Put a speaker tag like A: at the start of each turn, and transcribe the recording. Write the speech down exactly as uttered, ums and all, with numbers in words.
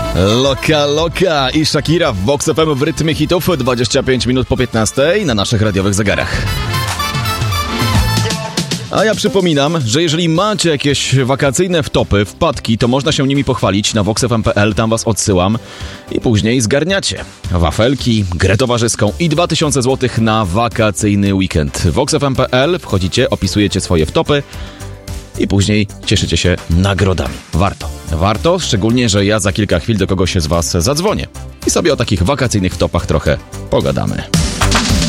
A: Loka, loka i Shakira w Vox F M w rytmie hitów, dwadzieścia pięć minut po piętnastej na naszych radiowych zegarach. A ja przypominam, że jeżeli macie jakieś wakacyjne wtopy, wpadki, to można się nimi pochwalić na vox f m kropka p l, tam was odsyłam i później zgarniacie wafelki, grę towarzyską i dwa tysiące złotych na wakacyjny weekend. vox f m kropka p l, wchodzicie, opisujecie swoje wtopy i później cieszycie się nagrodami. Warto. Warto, szczególnie, że ja za kilka chwil do kogoś z was zadzwonię i sobie o takich wakacyjnych wtopach trochę pogadamy.